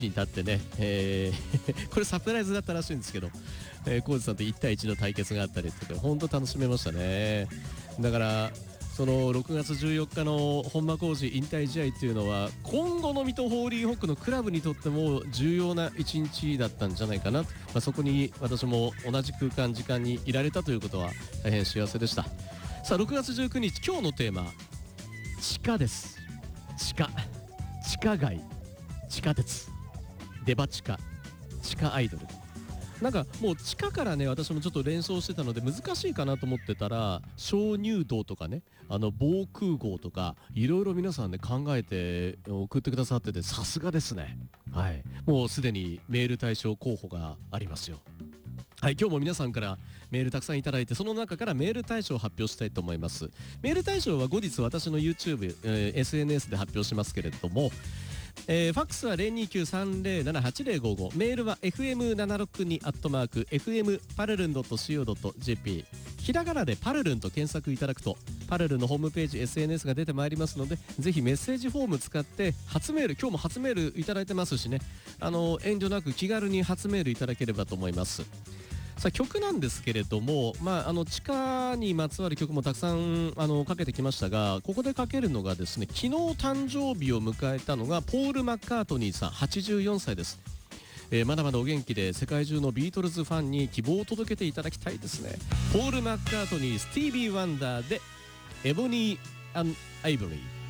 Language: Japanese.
に立ってね、これサプライズだったらしいんですけど、浩二さんと1対1の対決があったりって本当楽しめましたね。だからその6月14日の本間浩二引退試合っていうのは今後の水戸ホーリーホックのクラブにとっても重要な一日だったんじゃないかな、そこに私も同じ空間時間にいられたということは大変幸せでした。さあ6月19日今日のテーマ地下です。地下街、地下鉄、デパ地下、地下アイドル、なんかもう地下からね私もちょっと連想してたので難しいかなと思ってたら鍾乳洞とかね防空壕とかいろいろ皆さんね考えて送ってくださっててさすがですね。はい、もうすでにメール対象候補がありますよ。はい、今日も皆さんからメールたくさんいただいてその中からメール対象を発表したいと思います。メール対象は後日私の YouTube、SNS で発表しますけれども、ファックスは 029-307-8055 メールは fm762@fm パルルン .co.jp ひらがなでパルルンと検索いただくとパルルンのホームページ SNS が出てまいりますのでぜひメッセージフォーム使って初メール今日も初メールいただいてますしね遠慮なく気軽に初メールいただければと思います。さあ曲なんですけれども、地下にまつわる曲もたくさんかけてきましたがここでかけるのがですね昨日誕生日を迎えたのがポール・マッカートニーさん84歳です。まだまだお元気で世界中のビートルズファンに希望を届けていただきたいですね。ポール・マッカートニー、スティービー・ワンダーでエボニー・アイボリー。